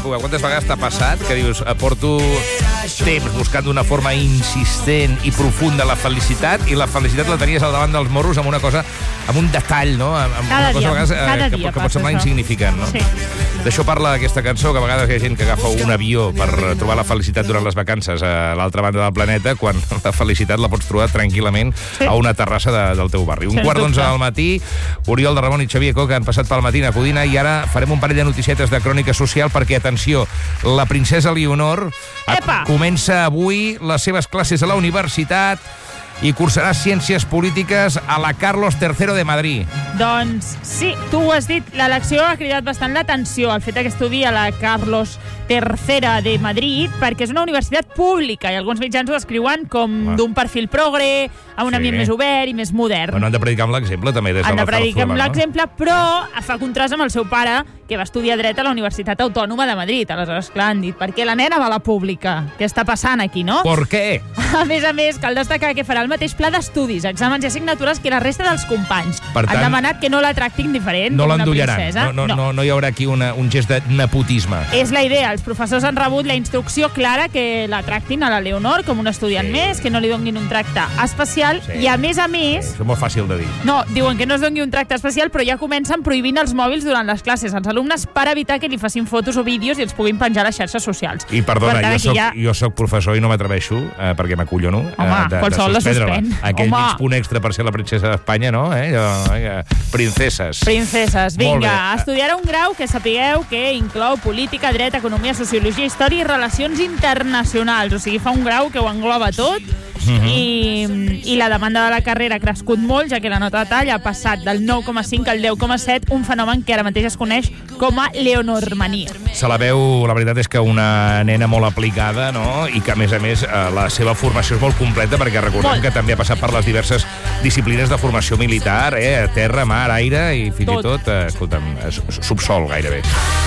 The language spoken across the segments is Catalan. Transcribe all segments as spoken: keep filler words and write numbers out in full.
època, quantes vegades t'ha passat que dius, porto temps buscant d'una forma insistent i profunda la felicitat, i la felicitat la tenies al davant dels morros amb una cosa, amb un detall, no? Amb cada una cosa dia, a vegades, eh, cada que, dia que pot semblar això. insignificant, no? Sí. D'això parla aquesta cançó, que a vegades hi ha gent que agafa un avió per trobar la felicitat durant les vacances a l'altra banda del planeta, quan la felicitat la pots trobar tranquil·lament sí. a una terrassa de, del teu barri. Un Sens quart d'onze dubte. del matí, Oriol de Ramon i Xavier Coca han passat pel matí a Codina, i ara farem un parell de noticietes de crònica social perquè, atenció, la princesa Leonor Epa! comença avui les seves classes a la universitat i cursarà Ciències Polítiques a la Carlos tercero de Madrid. Doncs sí, tu ho has dit, l'elecció ha cridat bastant l'atenció, el fet que estudi a la Carlos tercera de Madrid, perquè és una universitat pública i alguns mitjans ho descriuen com Ah. d'un perfil progre, amb un Sí. ambient més obert i més modern. Bueno, han de predicar amb l'exemple, també, des de Han la de predicar amb Zarzuela, no? l'exemple, però fa contrast amb el seu pare, que va estudiar dret a la Universitat Autònoma de Madrid. Aleshores, clar, han dit, per què la nena va a la pública? Què està passant aquí, no? Per què? A més a més, cal destacar que farà el mateix pla d'estudis, exàmens i assignatures que la resta dels companys. Per tant, Han demanat que no la tractin diferent, No com una l'endollaran. princesa. No, no, no, no hi haurà aquí una, un gest de nepotisme. És la idea. Els professors han rebut la instrucció clara que la tractin a la Leonor com un estudiant Sí. més, que no li donin un tracte especial, Sí. i a més a més... És molt fàcil de dir. No, diuen que no es doni un tracte especial, però ja comencen prohibint els mòbils durant les classes als alumnes per evitar que li facin fotos o vídeos i els puguin penjar a les xarxes socials. I perdona, Per tant, jo aquí soc, ja- jo soc professor i no m'atreveixo, eh, perquè m'acollono, Home, eh, de, de qualsevol la suspendre-la. suspèn. Aquell Home. mig punt extra per ser la princesa d'Espanya, no? Eh? Jo, eh? Princeses. Princeses, Molt vinga, bé. estudiarà un grau que sapigueu que inclou política, dret, economia, sociologia, història i relacions internacionals. O sigui, fa un grau que ho engloba tot. Mhm. I, i la demanda de la carrera ha crescut molt, ja que la nota de tall ha passat del nou coma cinc al deu coma set, un fenomen que ara mateix es coneix com a leonormania. Se la veu, la veritat és que una nena molt aplicada, no? I que, a més a més, eh, la seva formació és molt completa, perquè recordem Molt. que també ha passat per les diverses disciplines de formació militar, eh? Terra, mar, aire i fins Tot. i tot, eh, escolta'm, eh, subsol gairebé.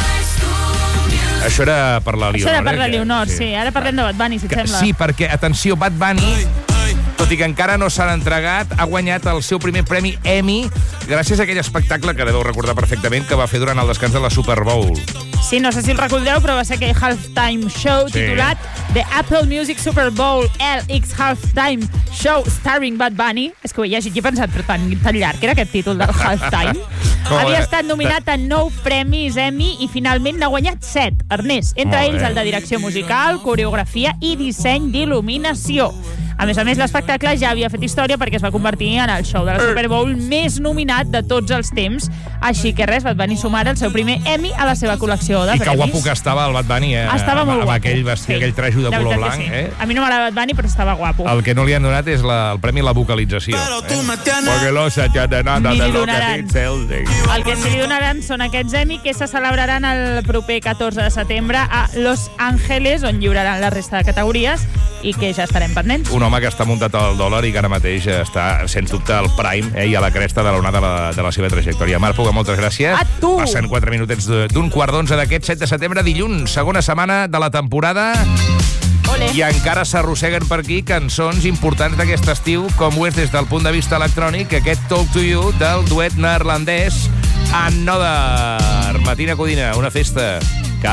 Això era per la Leonor. Això era per eh, la que- Leonor, sí. Ara parlem de Bad Bunny, si et Que, sembla. sí, perquè, atenció, Bad Bunny, tot i que encara no s'han entregat, ha guanyat el seu primer premi Emmy gràcies a aquell espectacle que deveu recordar perfectament que va fer durant el descans de la Super Bowl. Sí, no sé si el recordeu, però va ser aquell halftime show Sí. titulat The Apple Music Super Bowl L X Halftime Show Starring Bad Bunny. És que ho he llegit i he pensat, però tan, tan llarg, que era aquest títol del halftime. Molt Havia bé. estat nominat a nou premis Emmy i finalment n'ha guanyat set, Ernest. Entre Molt ells bé. el de direcció musical, coreografia i disseny d'il·luminació. A més a més, l'espectacle ja havia fet història perquè es va convertir en el show de la Super Bowl més nominat de tots els temps. Així que res, Bad Bunny sumara el seu primer Emmy a la seva col·lecció de I que premis. guapo que estava el Bad Bunny, eh? Estava molt amb, guapo. amb aquell vestit, aquell trajo de La color veritat blanc, que sí. eh? A mi no m'agrada Bad Bunny, però estava guapo. El que no li han donat és la, el premi a la vocalització. Eh? Perquè lo se te de nada Ni de li lo que donaran. dice el de- El que sí li donaran són aquests Emmy que se celebraran el proper catorze de setembre a Los Angeles, on lliuraran la resta de categories i que ja estarem pendents. Un home que està muntat al dòlar i que ara mateix està, sens dubte, al prime eh, i a la cresta de l'onada de, la, de la seva trajectòria. Marc Puga, moltes gràcies. A tu! Passen quatre minutets d'un quart d'onze d'aquest set de setembre, dilluns, segona setmana de la temporada. Ole. I encara s'arrosseguen per aquí cançons importants d'aquest estiu, com ho és des del punt de vista electrònic, aquest Talk to You del duet neerlandès Another. Matina Codina, una festa.